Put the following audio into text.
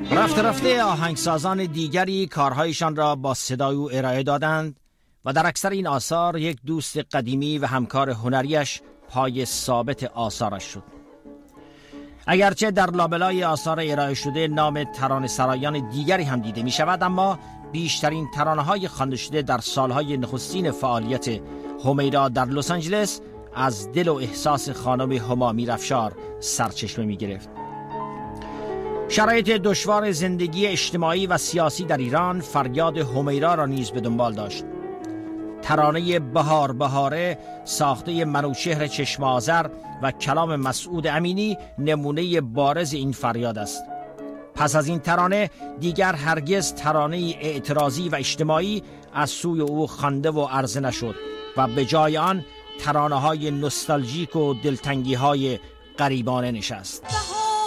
رفته رفته آهنگسازان دیگری کارهایشان را با صدای او ارائه دادند و در اکثر این آثار یک دوست قدیمی و همکار هنریش پای ثابت آثارش شد. اگرچه در لابلای آثار ارائه شده نام ترانه‌سرایان دیگری هم دیده می شود، اما بیشترین ترانه‌های خوانده شده در سالهای نخستین فعالیت همیرا در لس آنجلس از دل و احساس خانم هما میرافشار سرچشمه می گرفت. شرایط دشوار زندگی اجتماعی و سیاسی در ایران فریاد همیرا را نیز به دنبال داشت. ترانه بهار بهاره ساخته منوچهر چشم آذر و کلام مسعود امینی نمونه بارز این فریاد است. پس از این ترانه دیگر هرگز ترانه اعتراضی و اجتماعی از سوی او خوانده و عرضه نشد و به جای آن ترانه‌های نوستالژیک و دلتنگی‌های غریبانه نشست.